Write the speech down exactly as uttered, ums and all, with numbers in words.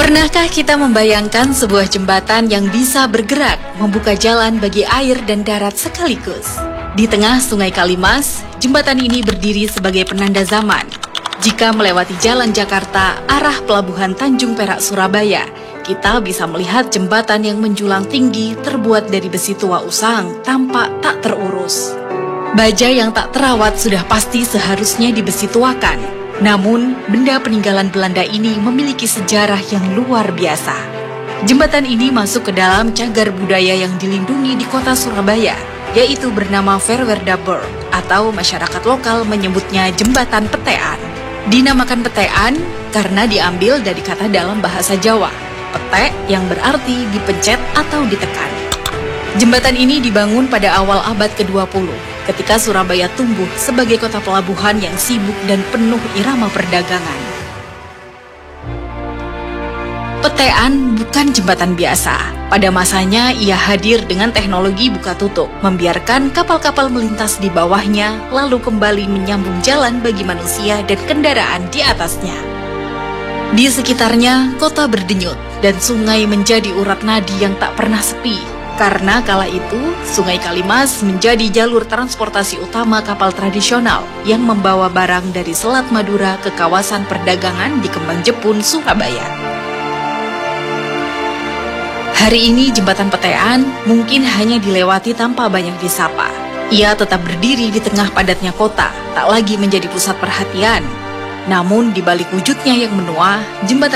Pernahkah kita membayangkan sebuah jembatan yang bisa bergerak, membuka jalan bagi air dan darat sekaligus? Di tengah Sungai Kalimas, jembatan ini berdiri sebagai penanda zaman. Jika melewati Jalan Jakarta arah Pelabuhan Tanjung Perak Surabaya, kita bisa melihat jembatan yang menjulang tinggi terbuat dari besi tua usang, tampak tak terurus. Baja yang tak terawat sudah pasti seharusnya dibesi tuakan. Namun, benda peninggalan Belanda ini memiliki sejarah yang luar biasa. Jembatan ini masuk ke dalam cagar budaya yang dilindungi di kota Surabaya, yaitu bernama Verwerdaburg, atau masyarakat lokal menyebutnya Jembatan Petean. Dinamakan Petean karena diambil dari kata dalam bahasa Jawa, pete yang berarti dipencet atau ditekan. Jembatan ini dibangun pada awal abad ke dua puluh, ketika Surabaya tumbuh sebagai kota pelabuhan yang sibuk dan penuh irama perdagangan. Petean bukan jembatan biasa. Pada masanya ia hadir dengan teknologi buka tutup, membiarkan kapal-kapal melintas di bawahnya, lalu kembali menyambung jalan bagi manusia dan kendaraan di atasnya. Di sekitarnya, kota berdenyut, dan sungai menjadi urat nadi yang tak pernah sepi. Karena kala itu, Sungai Kalimas menjadi jalur transportasi utama kapal tradisional yang membawa barang dari Selat Madura ke kawasan perdagangan di Kembang Jepun, Surabaya. Hari ini Jembatan Petean mungkin hanya dilewati tanpa banyak disapa. Ia tetap berdiri di tengah padatnya kota, tak lagi menjadi pusat perhatian. Namun di balik wujudnya yang menua, jembatan